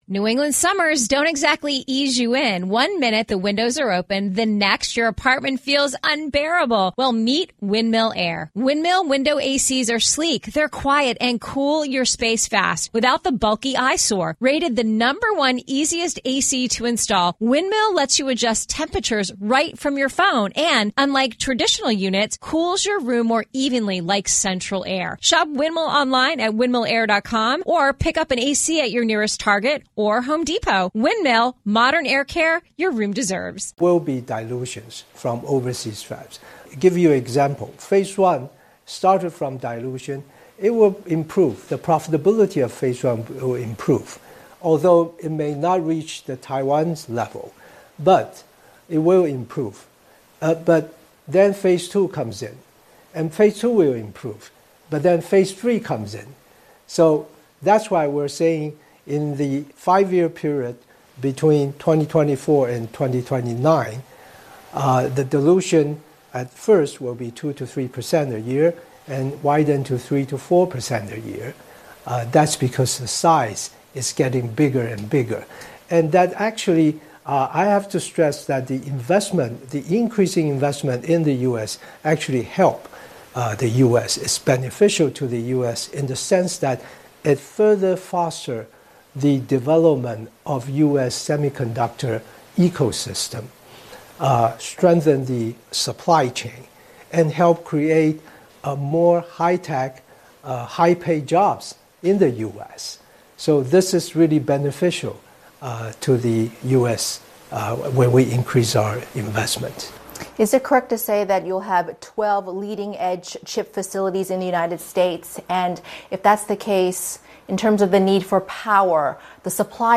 New England summers don't exactly ease you in. 1 minute the windows are open, the next your apartment feels unbearable. Well, meet Windmill Air. Windmill window ACs are sleek, they're quiet, and cool your space fast without the bulky eyesore. Rated the #1 easiest AC to install, Windmill lets you adjust temperatures right from your phone and, unlike traditional units, cools your room more evenly like central air. Shop Windmill online at windmillair.com or pick up an AC at your nearest Target or Home Depot. Windmill, modern air care your room deserves. Will be dilutions from overseas fabs. Give you an example. Phase 1 started from dilution. It will improve. The profitability of Phase 1 will improve, although it may not reach the Taiwan's level, but it will improve. But then Phase 2 comes in, and Phase 2 will improve, but then Phase 3 comes in. So that's why we're saying in the 5-year period between 2024 and 2029, the dilution at first will be 2 to 3% a year and widen to 3 to 4% a year. That's because the size is getting bigger and bigger. And that actually, I have to stress that the investment, the increasing investment in the U.S. actually help the U.S. It's beneficial to the U.S. in the sense that it further fosters the development of U.S. semiconductor ecosystem, strengthen the supply chain, and help create more high-tech, high-paid jobs in the U.S. So this is really beneficial to the U.S. When we increase our investment. Is it correct to say that you'll have 12 leading-edge chip facilities in the United States? And if that's the case, in terms of the need for power, the supply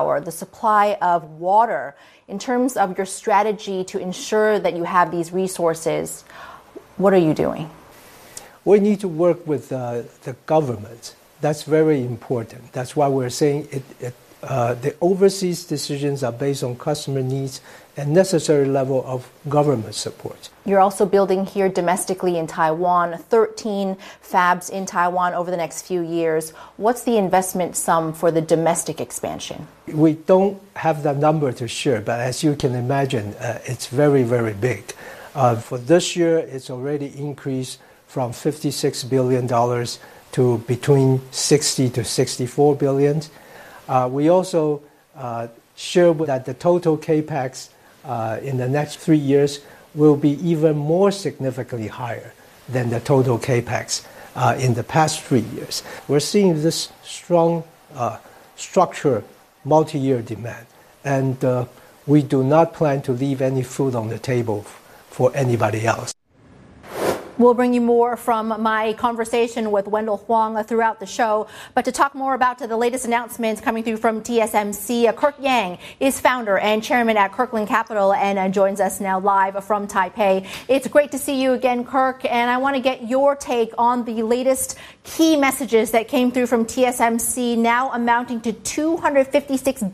of water, in terms of your strategy to ensure that you have these resources, what are you doing? We need to work with the government. That's very important. That's why we're saying the overseas decisions are based on customer needs and necessary level of government support. You're also building here domestically in Taiwan, 13 fabs in Taiwan over the next few years. What's the investment sum for the domestic expansion? We don't have the number to share, but as you can imagine, it's very, very big. For this year, it's already increased from $56 billion to between $60 to $64 billion. We also share that the total CAPEX in the next 3 years will be even more significantly higher than the total CAPEX in the past 3 years. We're seeing this strong structured multi-year demand, and we do not plan to leave any food on the table for anybody else. We'll bring you more from my conversation with Wendell Huang throughout the show. But to talk more about the latest announcements coming through from TSMC, Kirk Yang is founder and chairman at Kirkland Capital and joins us now live from Taipei. It's great to see you again, Kirk, and I want to get your take on the latest key messages that came through from TSMC, now amounting to $265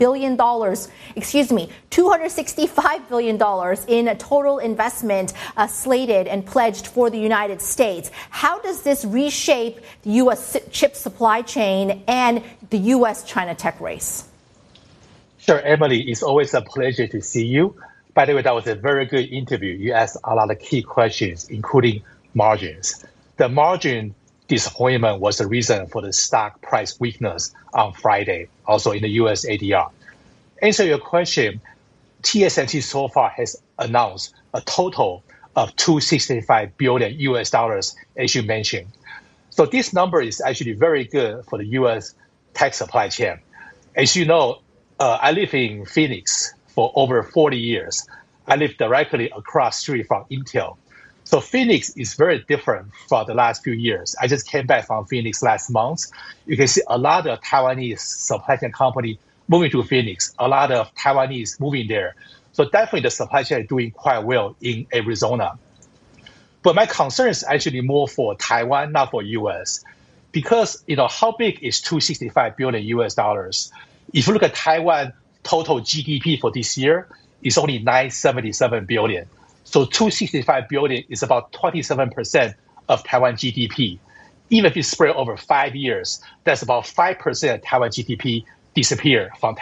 billion in total investment slated and pledged for the United States. How does this reshape the U.S. chip supply chain and the U.S.-China tech race? Sure, Emily, it's always a pleasure to see you. By the way, that was a very good interview. You asked a lot of key questions, including margins. The margin disappointment was the reason for the stock price weakness on Friday, also in the U.S. ADR. Answer your question, TSMC so far has announced a total of $265 billion US dollars, as you mentioned. So this number is actually very good for the U.S. tech supply chain. As you know, I live in Phoenix for over 40 years. I live directly across the street from Intel. So Phoenix is very different for the last few years. I just came back from Phoenix last month. You can see a lot of Taiwanese supply chain company moving to Phoenix, a lot of Taiwanese moving there. So definitely the supply chain is doing quite well in Arizona. But my concern is actually more for Taiwan, not for U.S. Because, how big is $265 billion US dollars? If you look at Taiwan total GDP for this year, it's only $977 billion. So $265 billion is about 27% of Taiwan GDP. Even if it's spread over 5 years, that's about 5% of Taiwan GDP disappear from